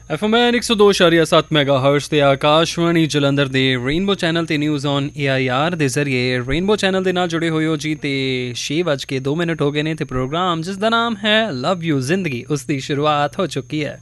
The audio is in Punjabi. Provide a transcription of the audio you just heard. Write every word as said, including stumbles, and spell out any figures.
ਐਫ ਐਮ ਇੱਕ ਸੌ ਦੋ ਇਸ਼ਾਰੀਆ ਸੱਤ ਮੈਗਾ ਹਰਟਸ ਤੇ ਆਕਾਸ਼ਵਾਣੀ ਜਲੰਧਰ ਦੇ ਰੇਨਬੋ ਚੈਨਲ ਤੇ news on A I R ਦੇ ਜ਼ਰੀਏ ਰੇਨਬੋ ਚੈਨਲ ਦੇ ਨਾਲ ਜੁੜੇ ਹੋਏ ਹੋ ਜੀ। ਤੇ ਛੇ ਵੱਜ ਕੇ ਦੋ ਮਿੰਟ ਹੋ ਗਏ ਨੇ ਤੇ ਪ੍ਰੋਗਰਾਮ ਜਿਸ ਦਾ ਨਾਮ ਹੈ ਲਵ ਯੂ ਜ਼ਿੰਦਗੀ, ਉਸ ਦੀ ਸ਼ੁਰੂਆਤ ਹੋ ਚੁੱਕੀ ਹੈ।